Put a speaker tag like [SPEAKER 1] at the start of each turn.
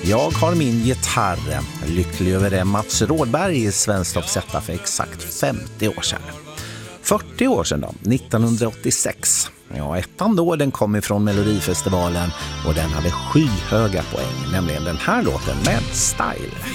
[SPEAKER 1] Jag har min gitarr. Lycklig över det. Mats Rådberg i Svensktoppsetta för exakt 50 år sedan. 40 år sedan då, 1986. Ja, ettan då, den kom ifrån Melodifestivalen och den hade skyhöga poäng, nämligen den här låten med Style.